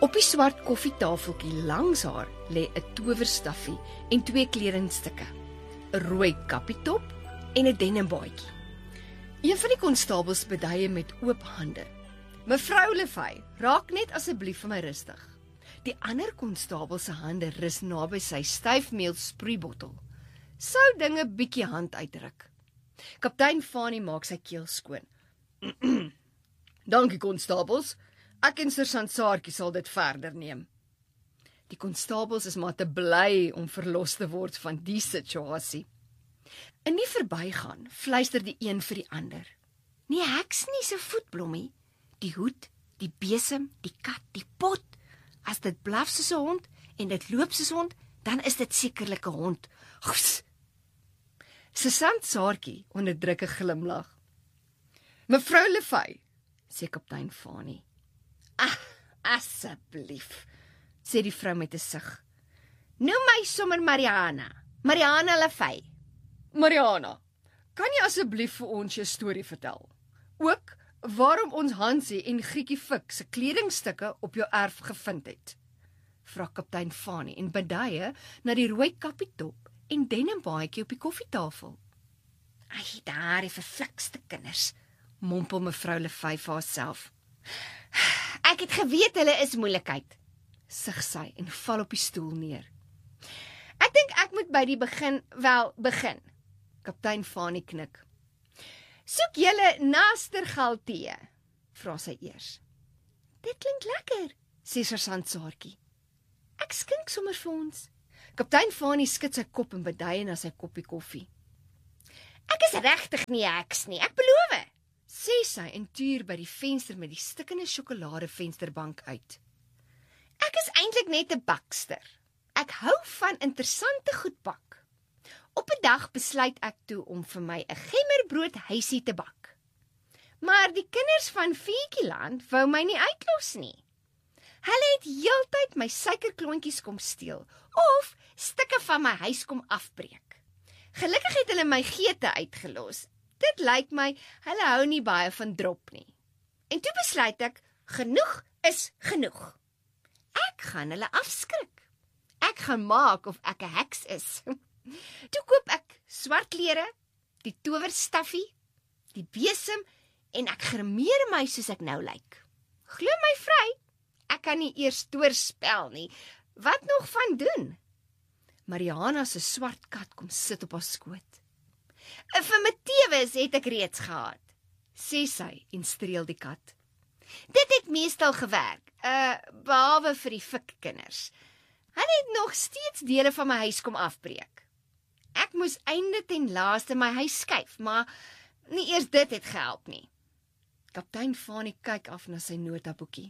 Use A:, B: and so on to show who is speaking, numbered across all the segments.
A: Op die swart koffietafeltjie langs haar lê 'n towerstaffie en 2 kledingstukke, 'n rooi kappietop en 'n denimbaadjie. Een van die konstabels beduie met oop hande. "Mevrou Lefay, raak net asseblief vir my rustig." Die ander konstabel se hande rus naby sy styfmeel sproeibottel. Sou dinge bietjie hand uitdruk. Kaptein Fani maak sy keel skoon. "Dankie konstabels, ek en Sersant Saartjie sal dit verder neem." Die konstabels is maar te bly om verlos te word van die situasie. In die verbygaan fluister die een vir die ander. "Nie heks nie se voetblommie, die hoed, die besem, die kat, die pot. As dit blaf soos 'n hond en dit loop soos 'n hond, dan is dit sekerlik 'n hond." Goes. Sersant Saartjie onderdruk 'n glimlag. "Mevrou Lefay," sê kaptein Fani. Asseblief," sê die vrou met 'n sug. "Noem my sommer Mariana Lefay." "Mariana, kan jy asseblief vir ons jou storie vertel? Ook waarom ons Hansie en Grietjie Fik se kledingstukke op jou erf gevind het?" vra kaptein Fani en beduie na die rooi kappietop en denimbaadjie op die koffietafel. "Ai, daardie verflikste kinders," mompel mevrou Lefay vir haarself. "Ek het geweet hulle is moeilikheid," sug sy en val op die stoel neer. "Ek dink ek moet by die begin." Kaptein Fani knik. "Soek julle Nastergaltee?" vra sy eers. "Dit klink lekker," sê Sersant Saartjie. "Ek skink sommer vir ons." Kaptein Fani skud sy kop en beduie na sy koppie koffie. "Ek is regtig nie heks nie, ek beloof," sê sy en tuur by die venster met die stikkende sjokolade vensterbank uit. "Ek is eintlik net 'n bakster. Ek hou van interessante goed bak. Op 'n dag besluit ek toe om vir my 'n gemmerbrood huisie te bak. Maar die kinders van Vietjieland wou my nie uitlos nie. Hulle het heeltyd my suikerklontjies kom steel of stukke van my huis kom afbreek. Gelukkig het hulle my geete uitgelos. Dit lyk my, hulle hou nie baie van drop nie. En toe besluit ek, genoeg is genoeg. Ek gaan hulle afskrik. Ek gaan maak of ek 'n heks is. Toe koop ek swart klere, die towerstaffie, die besem en ek grimeer my soos ek nou lyk. Glo my vry, ek kan nie eers oorspel nie. Wat nog van doen?" Mariana se swart kat kom sit op haar skoot. "Vir Matewes het ek reeds gehad," sê sy en streel die kat. "Dit het meestal gewerk, behalwe vir die Fikkinders. Hulle het nog steeds dele van my huis kom afbreek. Ek moes einde ten laaste my huis skuif, maar nie eers dit het gehelp nie." Kaptein Fani kyk af na sy notaboekie.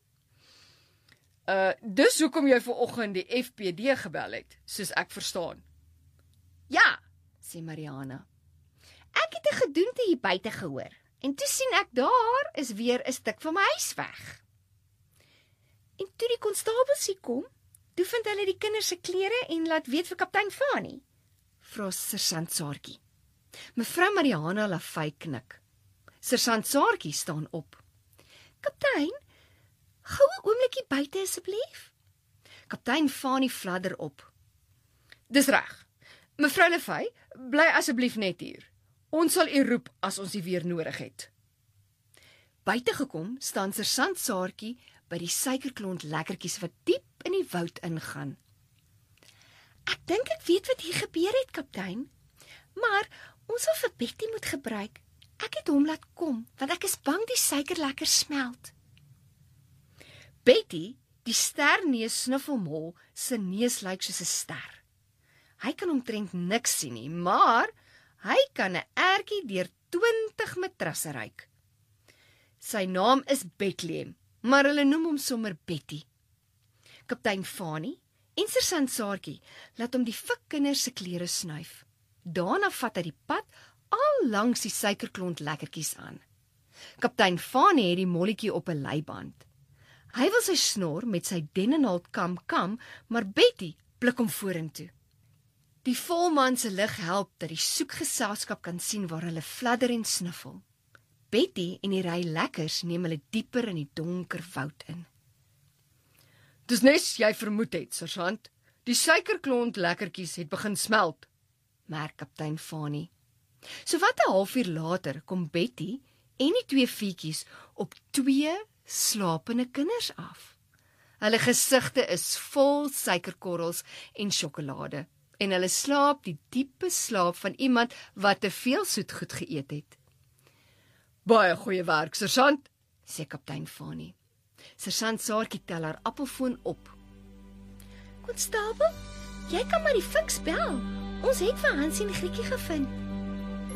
A: "Dis hoekom jy vanoggend die FPD gebel het, soos ek verstaan." "Ja," sê Mariana. "Ek het 'n gedoente hier buite gehoor, en toe sien ek daar is weer 'n stuk van my huis weg. En toe die konstabels hier kom, toe vind hulle die kinders se klere en laat weet vir kaptein Fani," vra Sersant Saartjie. Mevrou Mariana Lefay knik. Sersant Saartjie staan op. "Kaptein, gou 'n oombliekie buite asseblief." Kaptein Fani fladder op. "Dis reg. Mevrou Lefay, bly asseblief net hier. Ons sal u roep as ons u weer nodig het." Buite gekom staan Sersant Saartjie by die suikerklont lekkertjies wat diep in die woud ingaan. "Ek dink ek weet wat hier gebeur het, kaptein. Maar ons sal vir Betty moet gebruik. Ek het hom laat kom, want ek is bang die suiker lekker smelt." Betty, die sterneus snuffelmol, se neus lyk soos 'n ster. Hy kan omtrent niks sien nie, maar hy kan 'n ertjie deur 20 matrasse ruik. Sy naam is Bethlehem, maar hulle noem hom sommer Betty. Kaptein Fani en Sersant Saartjie laat hom die Fikkinders se klere snuif. Daarna vat hy die pad al langs die suikerklont lekkertjies aan. Kaptein Fani het die molletjie op 'n leiband. Hy wil sy snor met sy dennennaald kam, maar Betty blik hom vorentoe. Die volmaan se lig help dat die soekgeselskap kan sien waar hulle fladder en snuffel. Betty en die ry lekkers neem hulle dieper in die donker woud in. Dis nes jy vermoed het, sergeant. Die suikerklont lekkertjies het begin smelt, merk kaptein Fani. So wat 'n halfuur later kom Betty en die twee fietjies op 2 slapende kinders af. Hulle gesigte is vol suikerkorrels en sjokolade en hulle slaap die diepe slaap van iemand wat te veel soetgoed geëet het. Baie goeie werk, sergeant, sê kaptein Fani. Sergeant Saartjie tel haar appelfoon op.
B: Konstabel, jy kan maar die fiks bel. Ons het vir Hansie en Grietjie gevind.